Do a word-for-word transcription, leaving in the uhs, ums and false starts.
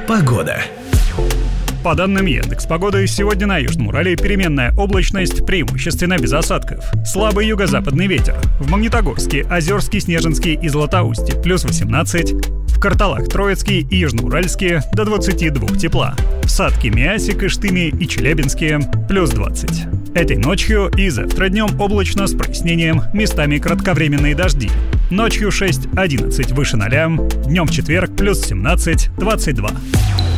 Погода. По данным Яндекс.Погоды, сегодня на Южном Урале переменная облачность, преимущественно без осадков. Слабый юго-западный ветер. В Магнитогорске, Озерске, Снежинске и Златоусте плюс восемнадцать. В Карталах, Троицке и Южноуральске до двадцати двух тепла. В Сатке, Миасе, Кыштыме и Челябинске плюс двадцать. Этой ночью и завтра днем облачно с прояснением, местами кратковременные дожди. Ночью шесть-одиннадцать выше ноля, днем в четверг плюс семнадцать-двадцать два.